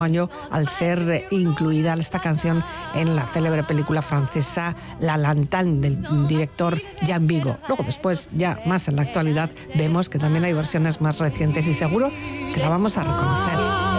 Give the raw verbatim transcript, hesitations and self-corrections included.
año al ser incluida esta canción en la célebre película francesa La Lanterne del director Jean Vigo. Luego después, ya más en la actualidad, vemos que también hay versiones más recientes y seguro que la vamos a reconocer.